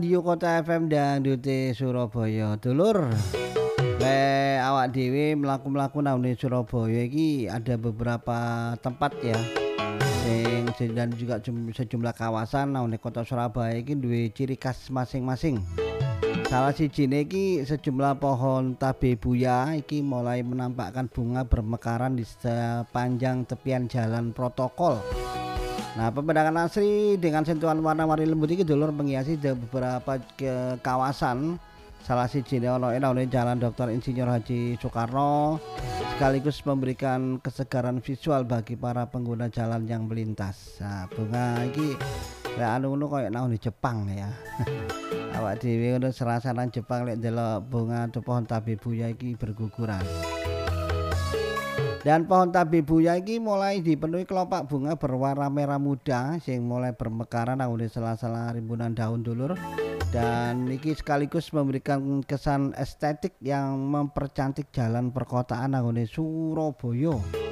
Radio Kota FM Dangdute Surabaya. Dulur, awak dhewe mlaku-mlaku nang Surabaya iki ada beberapa tempat ya. Dan juga sejumlah kawasan nang Kota Surabaya iki duwe ciri khas masing-masing. Salah sijine iki sejumlah pohon tabebuya iki mulai menampakkan bunga bermekaran di sepanjang tepian jalan protokol. Nah, pemandangan asri dengan sentuhan warna-warni lembut iki dulur menghiasi beberapa kawasan. Salah sijine ono Jalan Dr. Insinyur Haji Soekarno, sekaligus memberikan kesegaran visual bagi para pengguna jalan yang melintas. Nah, bunga iki lek anu koyo nang di Jepang ya. Awak dhewe ngono serasa nang Jepang lek ndelok bunga pohon tabebuya iki berguguran. Dan pohon tabebuya iki mulai dipenuhi kelopak bunga berwarna merah muda sing mulai bermekaran nang sela-sela rimbunan daun dulur. Dan iki sekaligus memberikan kesan estetik yang mempercantik jalan perkotaan nang Surabaya.